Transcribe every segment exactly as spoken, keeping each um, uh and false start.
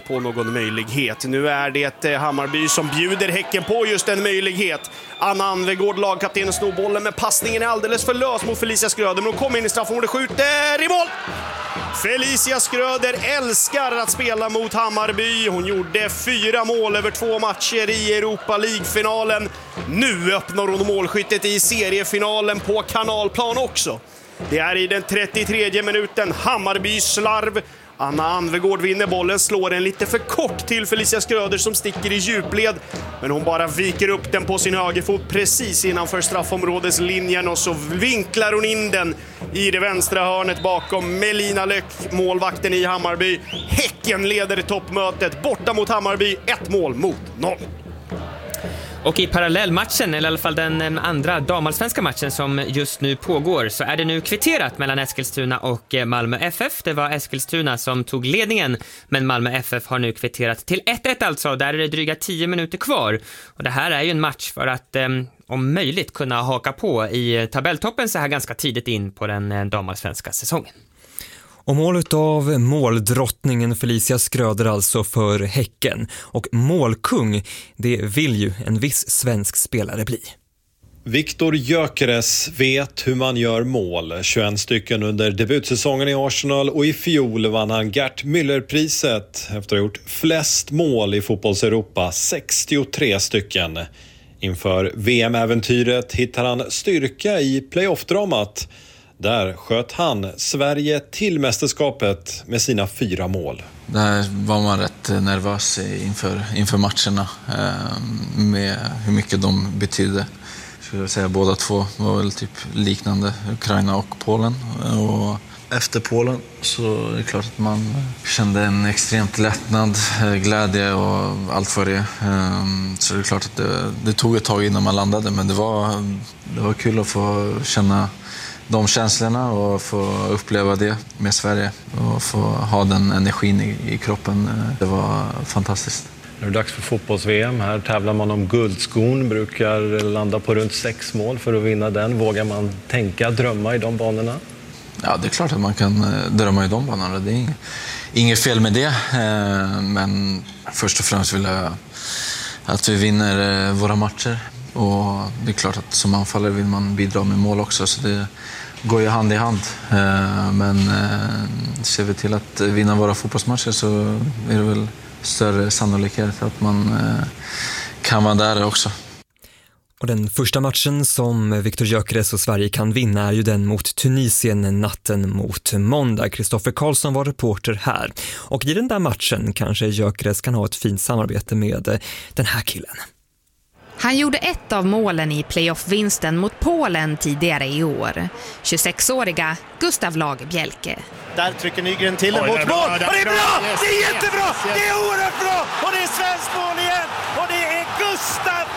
på någon möjlighet. Nu är det Hammarby som bjuder Häcken på just en möjlighet. Anna Anvegård, lagkaptenen, snor bollen, men passningen är alldeles för lös mot Felicia Skröder. Men hon kommer in i straffområdet, skjuter i mål! Felicia Skröder älskar att spela mot Hammarby. Hon gjorde fyra mål över två matcher i Europa League-finalen. Nu öppnar hon målskyttet i seriefinalen på Kanalplan också. Det är i den trettiotredje minuten. Hammarby slarv. Anna Anvegård vinner bollen, slår den lite för kort till Felicia Skröder som sticker i djupled. Men hon bara viker upp den på sin högerfot precis innanför straffområdeslinjen och så vinklar hon in den i det vänstra hörnet bakom Melina Löck, målvakten i Hammarby. Häcken leder toppmötet borta mot Hammarby, ett mål mot noll. Och i parallellmatchen, eller i alla fall den andra damallsvenska matchen som just nu pågår, så är det nu kvitterat mellan Eskilstuna och Malmö F F. Det var Eskilstuna som tog ledningen, men Malmö F F har nu kvitterat till ett ett alltså. Där är det dryga tio minuter kvar. Och det här är ju en match för att eh, om möjligt kunna haka på i tabelltoppen så här ganska tidigt in på den damallsvenska säsongen. Och målet av måldrottningen Felicia Skröder alltså för Häcken. Och målkung, det vill ju en viss svensk spelare bli. Viktor Gyökeres vet hur man gör mål. tjugoett stycken under debutsäsongen i Arsenal, och i fjol vann han Gert Müller-priset efter att ha gjort flest mål i fotbolls-Europa, sextiotre stycken. Inför V M-äventyret hittar han styrka i playoff-dramat. Där sköt han Sverige till mästerskapet med sina fyra mål. Där var man rätt nervös inför, inför matcherna eh, med hur mycket de betydde. Skulle jag säga, båda två var väl typ liknande, Ukraina och Polen. Och efter Polen så är det klart att man kände en extremt lättnad, glädje och allt vad det. Så det är klart att det, det tog ett tag innan man landade, men det var, det var kul att få känna de känslorna och få uppleva det med Sverige och få ha den energin i, i kroppen. Det var fantastiskt. Nu är det dags för fotbolls-V M. Här tävlar man om guldskon, brukar landa på runt sex mål för att vinna den. Vågar man tänka, drömma i de banorna? Ja, det är klart att man kan drömma i de banorna. Det är inget, inget fel med det. Men först och främst vill jag att vi vinner våra matcher. Och det är klart att som anfallare vill man bidra med mål också, så det går ju hand i hand. Men ser vi till att vinna våra fotbollsmatcher så är det väl större sannolikhet att man kan vara där också. Och den första matchen som Viktor Gyökeres och Sverige kan vinna är ju den mot Tunisien natten mot måndag. Kristoffer Karlsson var reporter här. Och i den där matchen kanske Gyökeres kan ha ett fint samarbete med den här killen. Han gjorde ett av målen i playoff-vinsten mot Polen tidigare i år. tjugosexåriga Gustav Lagerbjälke. Där trycker Nygren till en mot mål. Och det är bra! Det är jättebra! Det är oerhört bra! Och det är svenskt mål igen! Och det är Gustav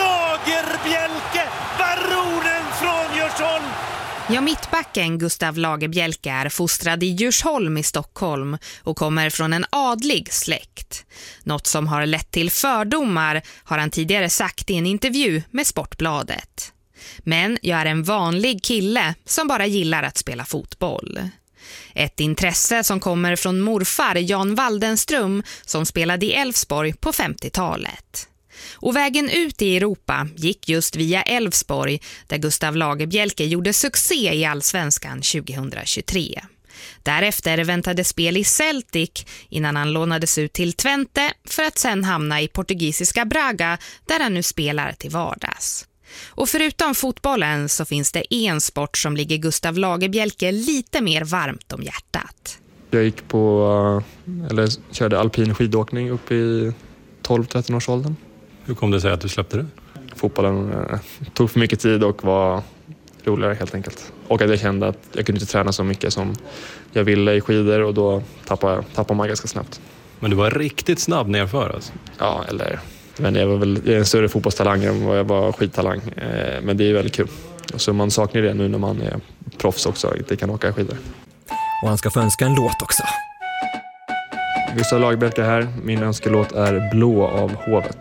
Lagerbjälke, baronen från Djursholm. Ja, mittbacken Gustav Lagerbjälke är fostrad i Djursholm i Stockholm och kommer från en adlig släkt. Något som har lett till fördomar har han tidigare sagt i en intervju med Sportbladet. Men jag är en vanlig kille som bara gillar att spela fotboll. Ett intresse som kommer från morfar Jan Waldenström som spelade i Elfsborg på femtiotalet. Och vägen ut i Europa gick just via Elfsborg där Gustav Lagerbjälke gjorde succé i Allsvenskan tjugohundratjugotre. Därefter väntade spel i Celtic innan han lånades ut till Twente för att sen hamna i portugisiska Braga där han nu spelar till vardags. Och förutom fotbollen så finns det en sport som ligger Gustav Lagerbjälke lite mer varmt om hjärtat. Jag gick på, eller körde alpin skidåkning upp i tolv tretton års åldern. Hur kom det sig att du släppte det? Fotbollen eh, tog för mycket tid och var roligare helt enkelt. Och att jag kände att jag kunde inte träna så mycket som jag ville i skidor och då tappade, tappade man ganska snabbt. Men du var riktigt snabb nerför alltså? Ja, eller... Men jag var väl jag är en större fotbollstalang än vad jag var skidtalang. Eh, men det är väldigt kul. Så man saknar det nu när man är proffs också, att inte kan åka skidor. Och han ska få önska en låt också. Gustav Lagerbjälke här. Min önskelåt är Blå av Hovet.